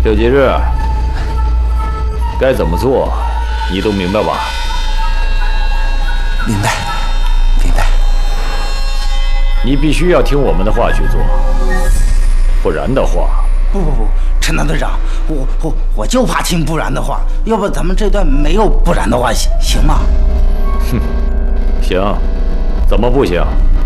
柳吉日，该怎么做，你都明白吧？ 明白，明白。 你必须要听我们的话去做，不然的话…… 不，陈大队长，我就怕听不然的话。要不咱们这段没有不然的话行吗？ 哼，行，怎么不行？